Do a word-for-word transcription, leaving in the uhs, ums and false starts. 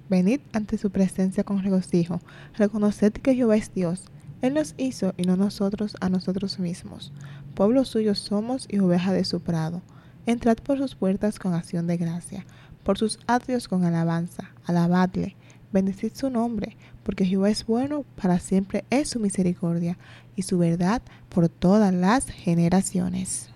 venid ante su presencia con regocijo, reconoced que Jehová es Dios. Él nos hizo y no nosotros a nosotros mismos. Pueblo suyo somos y oveja de su prado. Entrad por sus puertas con acción de gracia, por sus atrios con alabanza. Alabadle, bendecid su nombre, porque Jehová es bueno, para siempre es su misericordia, y su verdad por todas las generaciones.